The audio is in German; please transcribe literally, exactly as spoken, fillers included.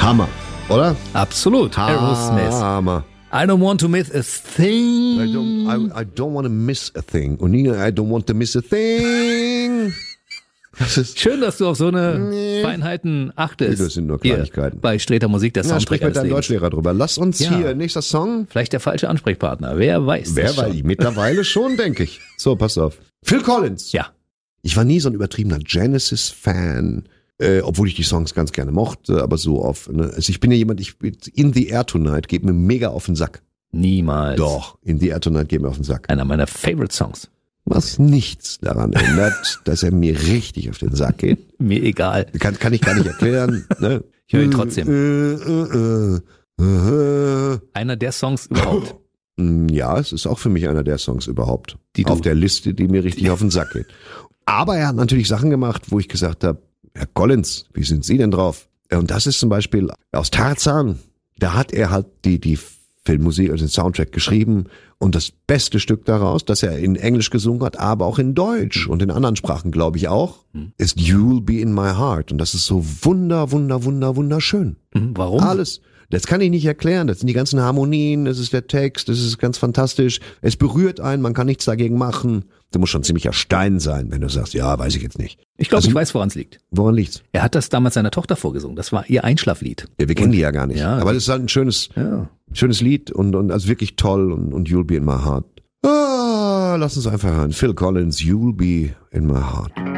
Hammer, oder? Absolut. Aerosmith. Hammer. I don't want to miss a thing. I don't, I, I don't want to miss a thing. Und nie, I don't want to miss a thing. Das ist Schön, dass du auf so eine Nee. Feinheiten achtest. Das sind nur Hier Kleinigkeiten. bei Streter Musik, der Ja, Soundtrack sprich mit eines deinem Lebens. Deutschlehrer drüber. Lass uns Ja. hier, nächster Song. Vielleicht der falsche Ansprechpartner. Wer weiß. Wer das weiß, schon. mittlerweile schon, denke ich. So, pass auf. Phil Collins. Ja. Ich war nie so ein übertriebener Genesis-Fan, äh, obwohl ich die Songs ganz gerne mochte, aber so auf, ne? Also ich bin ja jemand, ich bin In the Air Tonight geht mir mega auf den Sack. Niemals. Doch, In the Air Tonight geht mir auf den Sack. Einer meiner Favorite Songs. Was nichts daran ändert, dass er mir richtig auf den Sack geht. Mir egal. Kann, kann ich gar nicht erklären. Ne? Ich höre ihn trotzdem. Äh, äh, äh, äh. Einer der Songs überhaupt. Ja, es ist auch für mich einer der Songs überhaupt. Die du- auf der Liste, die mir richtig auf den Sack geht. Aber er hat natürlich Sachen gemacht, wo ich gesagt habe, Herr Collins, wie sind Sie denn drauf? Und das ist zum Beispiel aus Tarzan. Da hat er halt die, die Filmmusik, also den Soundtrack geschrieben und das beste Stück daraus, dass er in Englisch gesungen hat, aber auch in Deutsch und in anderen Sprachen, glaube ich auch, ist You'll Be in My Heart. Und das ist so wunder, wunder, wunder, wunderschön. Hm, Warum? Alles. Das kann ich nicht erklären. Das sind die ganzen Harmonien, das ist der Text, das ist ganz fantastisch. Es berührt einen, man kann nichts dagegen machen. Du musst schon ziemlicher Stein sein, wenn du sagst, ja, weiß ich jetzt nicht. Ich glaube, Also- ich weiß, woran es liegt. Woran liegt's? Er hat das damals seiner Tochter vorgesungen. Das war ihr Einschlaflied. Ja, wir kennen die ja gar nicht. Ja. Aber das ist halt ein schönes, Ja. schönes Lied und, und also wirklich toll und, und You'll Be in My Heart. Ah, lass uns einfach hören. Phil Collins, You'll Be in My Heart.